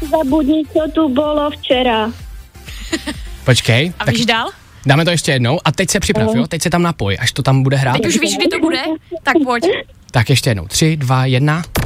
Zabudni, co tu bylo včera. Počkej. A víš dál? Dáme to ještě jednou a teď se připrav, jo? Teď se tam napoj, až to tam bude hrát. Teď už víš, kdy to bude? Tak pojď. Tak ještě jednou. 3, 2, 1.